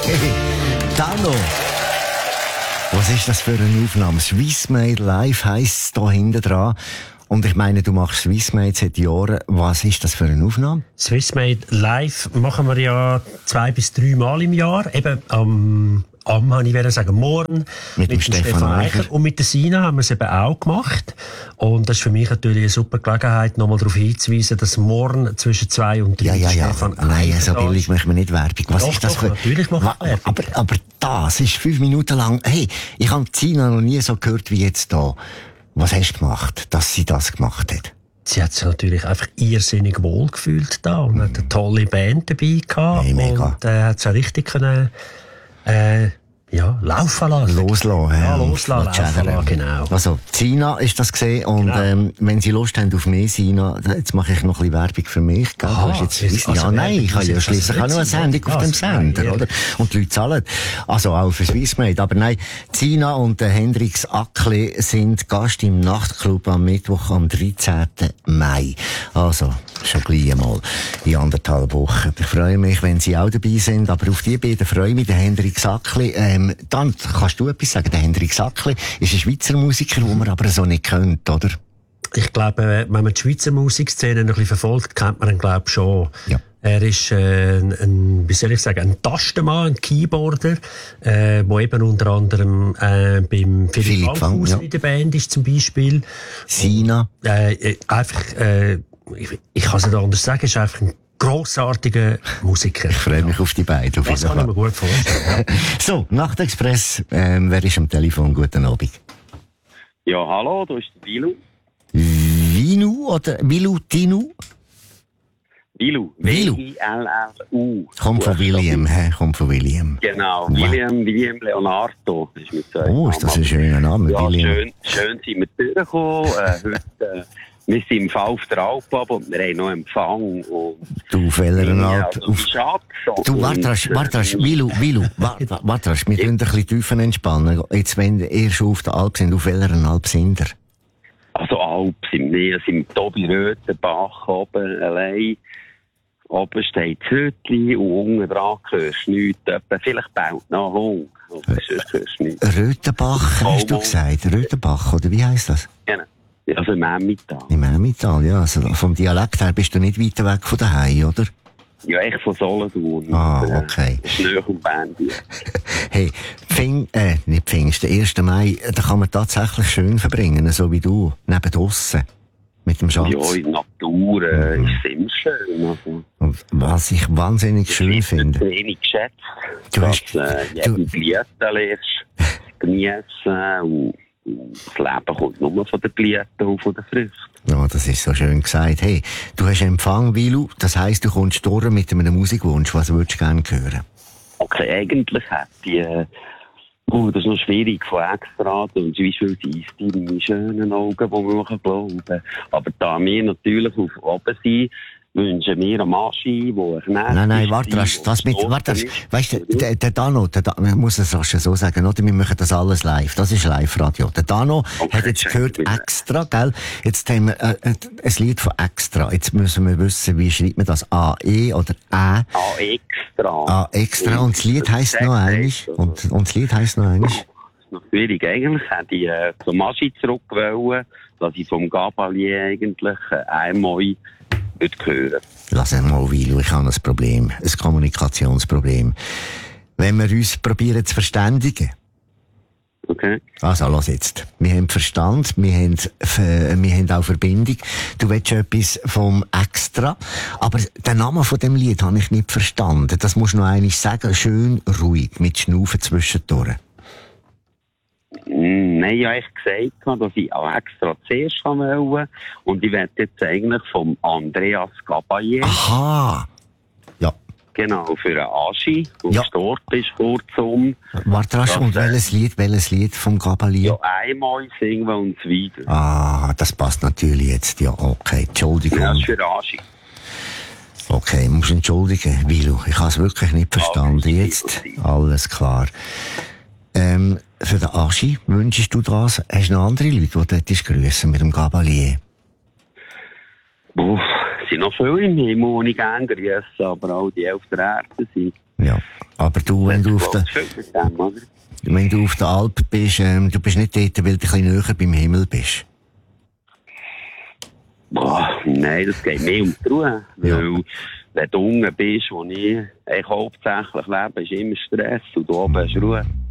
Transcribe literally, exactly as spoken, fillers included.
Hey, Dano. Was ist das für eine Aufnahme? Swissmade Live heisst es da hinten dran. Und ich meine, du machst Swissmade seit Jahren. Was ist das für eine Aufnahme? Swissmade Live machen wir ja zwei bis drei Mal im Jahr. Eben am, am habe ich sagen, morgen mit, mit dem Stefan, Stefan Eicher. Eicher. Und mit der Sina haben wir es eben auch gemacht. Und das ist für mich natürlich eine super Gelegenheit, nochmal darauf hinzuweisen, dass morgen zwischen zwei und drei ja, ja, ja. Stefan Nein, Eicher so billig machen wir nicht Werbung. Was doch, ist das doch, für... natürlich machen wir Werbung. Aber, aber das ist fünf Minuten lang... Hey, ich habe Sina noch nie so gehört wie jetzt da. Was hast du gemacht, dass sie das gemacht hat? Sie hat sich natürlich einfach irrsinnig wohl gefühlt da und hat eine tolle Band dabei gehabt. Hey, mega. Und äh, hat sie richtig können, äh, ja, laufen lassen. Loslassen. Ja, loslassen, laufen lassen, genau. Also, Sina ist das gesehen und genau. ähm, wenn Sie Lust haben auf mehr Sina, jetzt mache ich noch ein bisschen Werbung für mich. Gell? Aha, du hast jetzt, also ja, nein, ich habe ja schliesslich auch noch eine Sendung ja, auf dem Sender, ja. oder? Und die Leute zahlen. Also auch für Swissmade. Aber nein, Sina und der Hendrix Ackli sind Gast im Nachtclub am Mittwoch am dreizehnten Mai. Also, schon gleich einmal in anderthalb Wochen. Ich freue mich, wenn Sie auch dabei sind, aber auf die beiden freue ich mich, der Hendrix Ackli. Ähm, dann kannst du etwas sagen. Der Hendrix Ackli ist ein Schweizer Musiker, den man aber so nicht kennt, oder? Ich glaube, wenn man die Schweizer Musikszene ein bisschen verfolgt, kennt man ihn, glaube ich, schon. Ja. Er ist äh, ein, ein, wie soll ich sagen, ein Tastenmann, ein Keyboarder, äh, der eben unter anderem äh, beim Philipp Langhaus ja. in der Band ist, zum Beispiel. Sina. Und, äh, einfach, äh, ich, ich kann es nicht anders sagen, ist einfach ein grossartiger Musiker. Ich freue mich auf die beiden. Auf das kann ich mir gut vorstellen. So, Nachtexpress, ähm, wer ist am Telefon? Guten Abend. Ja, hallo, da ist der Vilu. Vinu oder Vilu, Tinu? Vilu. Vilu. W I L L U. Kommt von William, hä? Kommt von William. Genau, William, William Leonardo. Ist mit so oh, ist das ein schöner Name, ja, William. Schön, schön sind wir durchgekommen. äh, heute, äh, wir sind im Fall auf der Alp und wir haben noch Empfang. Und du, auf welcher Alp? Also, Schatz, du, warte, warte, Vilu, Vilu, warte, warte, wir tun ein bisschen tiefer entspannen. Jetzt, wenn ihr schon auf der Alp sind, auf welcher Alp sind ihr? Also Alp sind wir, sind im Tobi Röthenbach oben allein. Oben steht das Hütli und unten dran hörst du nichts. Vielleicht baut noch ein Hund. Sonst hörst du nichts. Röthenbach, hast du gesagt? Röthenbach, oder wie heisst das? Genau. Also im Emmental. Im Emmental, ja. Also vom Dialekt her bist du nicht weiter weg von daheim, oder? Ja, echt von Solothurn. Ah, okay. Das ist nahe am Bändi. Hey, Pfing, äh, nicht Pfingsten, erster Mai, da kann man tatsächlich schön verbringen, so wie du, neben draussen. Mit dem Schatz. Ja, in der Natur äh, mhm. ist es immer schön. Also. Und was ich wahnsinnig ich schön finde. Ich wenig geschätzt, du dass hast, äh, jede Blüte lernst, geniessen und das Leben kommt nur von den Blüten und von den Früchten. Ja, das ist so schön gesagt. Hey, du hast Empfang, Vilu, das heisst, du kommst durch mit einem Musikwunsch. Was würdest du gerne hören? Okay, eigentlich hätte ich, äh, oh, das ist noch schwierig von extra, und wie viel sind deine schönen Augen, die wir glauben. Aber da wir natürlich auf oben sind, wünschen wir einen Maschi, der Knecht Nein, nein, warte, das, das mit, warte, das, weißt du, der, der Dano, der Dano, ich muss es rasch so sagen, oder? Wir machen das alles live. Das ist Live-Radio. Der Dano okay, hat jetzt gehört extra, gell? Jetzt haben wir, äh, ein Lied von extra. Jetzt müssen wir wissen, wie schreibt man das? A, E oder Ä? A, extra. A, extra. Und das Lied heisst noch einiges. Und, und das Lied heisst noch einiges. Das ist noch schwierig. Eigentlich hätte ich, äh, zum Maschi zurück wollen, dass ich vom Gabalier eigentlich, äh, einmal hören. Lass mal, Vilu, ich habe ein Problem, ein Kommunikationsproblem. Wenn wir uns probieren zu verständigen. Okay. Also, lass jetzt. Wir haben Verstand, wir haben, wir haben auch Verbindung. Du willst etwas vom Extra, aber den Namen von dem Lied habe ich nicht verstanden. Das musst du noch einmal sagen, schön ruhig, mit Schnaufen zwischendurch. Nein, ich habe echt gesagt, dass ich auch extra zuerst wollte. Und ich werde jetzt eigentlich vom Andreas Gabaye. Aha! Ja. Genau, für einen Aschi, der ja. gestorben ist, kurzum. Warte, rasch, und welches Lied, welches Lied vom Gabaye? Ja, einmal singen wir uns wieder. Ah, das passt natürlich jetzt. Ja, okay, Entschuldigung. Ja, das ist für Aschi. Okay, musst entschuldigen, Vilu. Ich habe es wirklich nicht verstanden. Jetzt, alles klar. Ähm, für den Aschi wünschst du das? Hast du noch andere Leute, die dort grüssen mit dem Gabalier? Uff, es sind noch viele im Himmel, die ich gerne grüße, aber auch die auf der Erde sind. Ja. Aber du, wenn du auf der, wenn du auf der Alp bist, ähm, du bist nicht dort, weil du ein bisschen näher beim Himmel bist. Boah, nein, das geht mehr um die Ruhe. Ja. Weil, wenn du unten bist, wo ich eigentlich hauptsächlich lebe, ist immer Stress und da oben ist Ruhe.